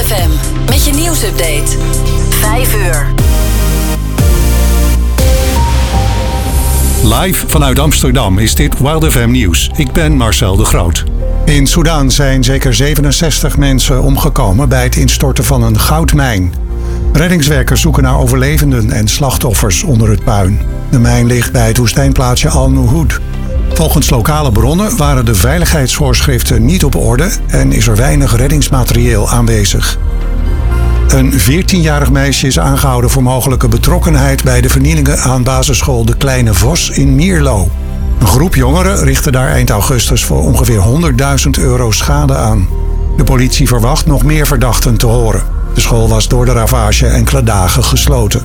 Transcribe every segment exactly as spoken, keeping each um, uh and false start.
F M met je nieuwsupdate. Vijf uur. Live vanuit Amsterdam is dit Wild F M Nieuws. Ik ben Marcel de Groot. In Soedan zijn zeker zevenenzestig mensen omgekomen bij het instorten van een goudmijn. Reddingswerkers zoeken naar overlevenden en slachtoffers onder het puin. De mijn ligt bij het woestijnplaatsje Al-Nuhud. Volgens lokale bronnen waren de veiligheidsvoorschriften niet op orde en is er weinig reddingsmaterieel aanwezig. Een veertienjarig meisje is aangehouden voor mogelijke betrokkenheid bij de vernielingen aan basisschool De Kleine Vos in Mierlo. Een groep jongeren richtte daar eind augustus voor ongeveer honderdduizend euro schade aan. De politie verwacht nog meer verdachten te horen. De school was door de ravage enkele dagen gesloten.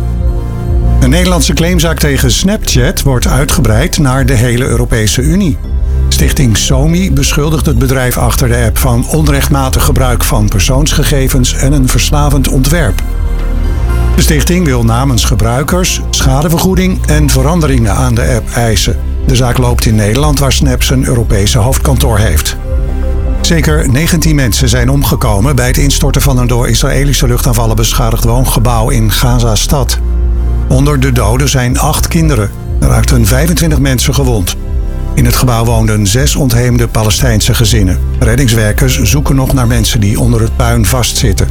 Een Nederlandse claimzaak tegen Snapchat wordt uitgebreid naar de hele Europese Unie. Stichting SOMI beschuldigt het bedrijf achter de app van onrechtmatig gebruik van persoonsgegevens en een verslavend ontwerp. De stichting wil namens gebruikers schadevergoeding en veranderingen aan de app eisen. De zaak loopt in Nederland, waar Snap zijn Europese hoofdkantoor heeft. Zeker negentien mensen zijn omgekomen bij het instorten van een door Israëlische luchtaanvallen beschadigd woongebouw in Gaza-stad. Onder de doden zijn acht kinderen. Er raakten vijfentwintig mensen gewond. In het gebouw woonden zes ontheemde Palestijnse gezinnen. Reddingswerkers zoeken nog naar mensen die onder het puin vastzitten.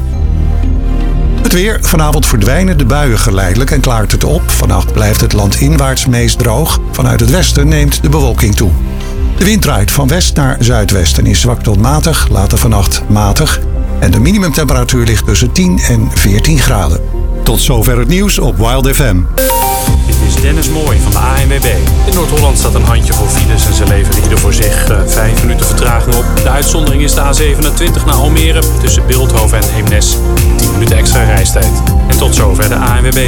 Het weer. Vanavond verdwijnen de buien geleidelijk en klaart het op. Vannacht blijft het landinwaarts meest droog. Vanuit het westen neemt de bewolking toe. De wind draait van west naar zuidwest en is zwak tot matig, later vannacht matig. En de minimumtemperatuur ligt tussen tien en veertien graden. Tot zover het nieuws op Wild F M. Dit is Dennis Mooij van de A N W B. In Noord-Holland staat een handjevol files en ze leveren ieder voor zich uh, vijf minuten vertraging op. De uitzondering is de A zevenentwintig naar Almere tussen Bilthoven en Eemnes. tien minuten extra reistijd. En tot zover de A N W B.